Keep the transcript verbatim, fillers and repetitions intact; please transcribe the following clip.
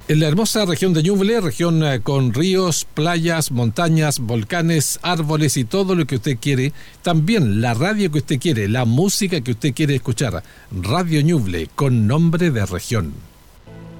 En la hermosa región de Ñuble, región eh, con ríos, playas, montañas, volcanes, árboles y todo lo que usted quiere. También la radio que usted quiere, la música que usted quiere escuchar. Radio Ñuble, con nombre de región.